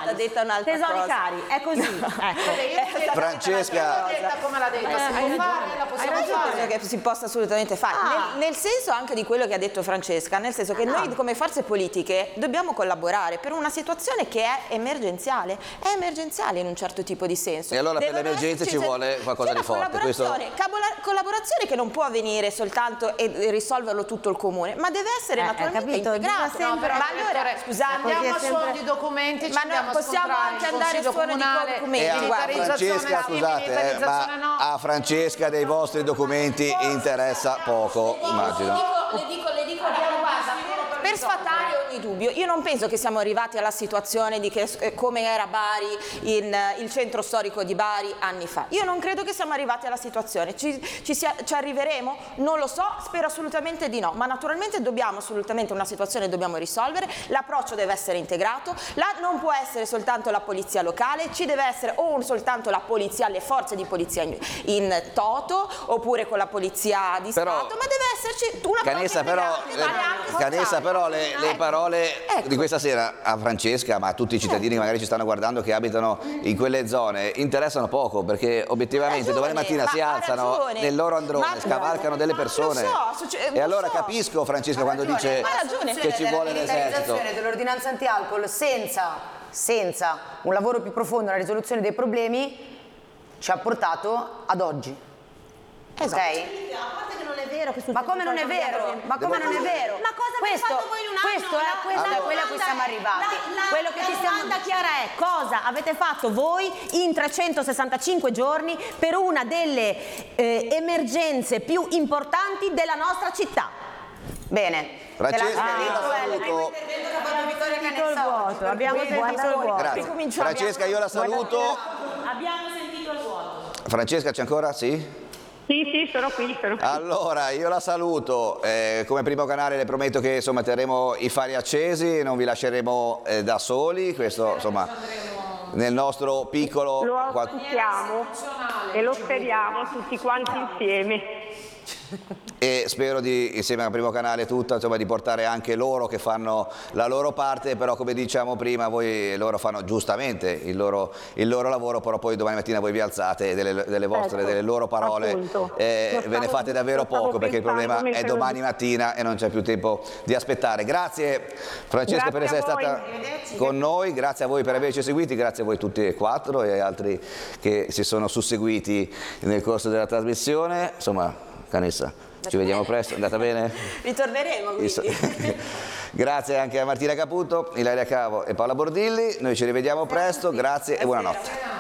stata detta un'altra tesori cosa. cari, è così. Ecco. Francesca, come l'ha detta, si può fare, la possiamo fare. Che si possa assolutamente fare, nel senso anche di quello che ha detto Francesca, nel senso che noi come forze politiche dobbiamo collaborare per una situazione che è emergenziale in un certo tipo di senso. E allora per le emergenze ci vuole qualcosa di forte. Collaborazione che non può avvenire soltanto e risolverlo tutto il comune, ma deve essere naturalmente integrato. Ma allora, scusate, andiamo a suono di documenti, ma non possiamo anche andare a suono di documenti. E a Francesca, scusate, ma a Francesca dei vostri documenti interessa poco, immagino. Le dico, per sfatare ogni dubbio, io non penso che siamo arrivati alla situazione di che, come era Bari, il centro storico di Bari anni fa. Io non credo che siamo arrivati alla situazione. Ci arriveremo? Non lo so, spero assolutamente di no, ma naturalmente dobbiamo assolutamente una situazione dobbiamo risolvere, l'approccio deve essere integrato, non può essere soltanto la polizia locale, ci deve essere o soltanto la polizia, le forze di polizia in toto, oppure con la polizia di Stato, ma deve esserci una Canessa, però le parole di questa sera a Francesca, ma a tutti i cittadini che magari ci stanno guardando che abitano in quelle zone, interessano poco, perché obiettivamente domani mattina si alzano nel loro androne, scavalcano delle persone. E allora capisco Francesca quando dice che ci vuole l'esercito. La dell'ordinanza anti-alcol senza un lavoro più profondo nella risoluzione dei problemi ci ha portato ad oggi. Esatto. Okay? A parte che non è vero che sul Ma come non è vero? Ma come non è vero? Ma cosa avete fatto voi in un anno? Questo è quello a cui siamo arrivati. La domanda chiara è: cosa avete fatto voi in 365 giorni per una delle emergenze più importanti della nostra città? Bene. Francesca, Abbiamo sentito il vuoto. grazie. Francesca, io la saluto. Abbiamo sentito il vuoto. Francesca, c'è ancora? Sì? Sì, sono qui. Allora, io la saluto, come primo canale le prometto che insomma terremo i fari accesi, non vi lasceremo da soli, questo insomma nel nostro piccolo... Lo auspichiamo e lo speriamo tutti quanti insieme. E spero di, insieme al primo canale tutto, insomma, di portare anche loro che fanno la loro parte, però come diciamo prima loro fanno giustamente il loro lavoro, però poi domani mattina voi vi alzate e delle vostre, delle loro parole ve ne fate davvero poco, perché il problema è domani mattina e non c'è più tempo di aspettare. Grazie Francesca per essere stata con noi, grazie a voi per averci seguiti, grazie a voi tutti e quattro e altri che si sono susseguiti nel corso della trasmissione. Insomma, Canessa, ci vediamo presto, è andata bene? Ritorneremo quindi. Grazie anche a Martina Caputo, Ilaria Cavo e Paola Bordilli, noi ci rivediamo presto, grazie e buonanotte.